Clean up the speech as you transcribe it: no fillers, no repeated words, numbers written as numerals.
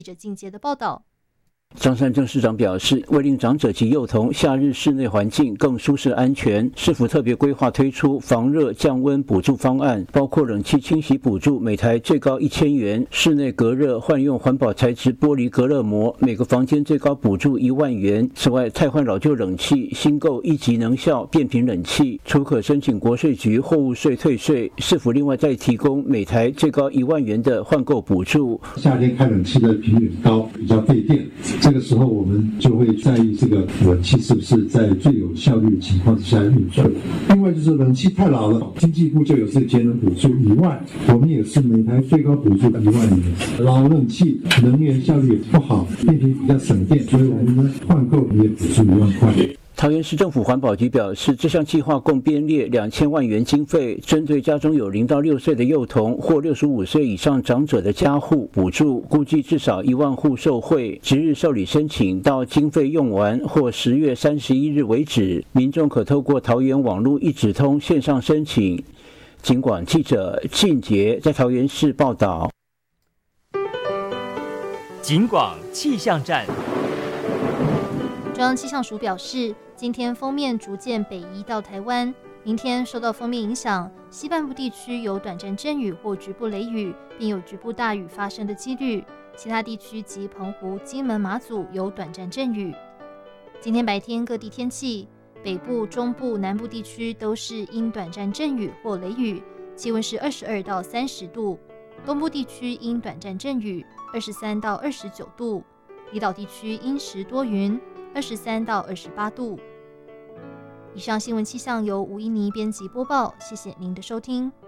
记者进阶的报道。 张善政市长表示，为令长者及幼童夏日室内环境更舒适安全，市府特别规划推出防热降温补助方案，包括冷气清洗补助每台最高1000元，室内隔热换用环保材质玻璃隔热膜，每个房间最高补助1万元。此外，汰换老旧冷气，新购1级能效变频冷气，除可申请国税局货物税退税，市府另外再提供每台最高1万元的换购补助。 夏天开冷气的频率高，比较费电。这个时候我们就会在意这个冷气是不是在最有效率的情况之下运转。另外就是冷气太老了，经济部就有这个节能补助以外，我们也是每台最高补助1万元。老冷气能源效率也不好，电瓶比较省电，所以我们呢换购也补助1万块。 桃园市政府环保局表示，这项计划共编列2000万元经费，针对家中有0到6岁的幼童或65岁以上长者的家户补助，估计至少1万户受惠。即日受理申请到经费用完或10月31日为止，民众可透过桃园网络一指通线上申请。警广记者靳杰在桃园市报道。 警广气象站。 中央气象署表示，今天锋面逐渐北移到台湾，明天受到锋面影响，西半部地区有短暂阵雨或局部雷雨，并有局部大雨发生的几率，其他地区及澎湖、金门、马祖有短暂阵雨。今天白天各地天气，北部、中部、南部地区都是因短暂阵雨或雷雨，气温是22到30度；东部地区因短暂阵雨，23到29度；离岛地区阴时多云，23到28度。以上新闻气象由吴依妮编辑播报，谢谢您的收听。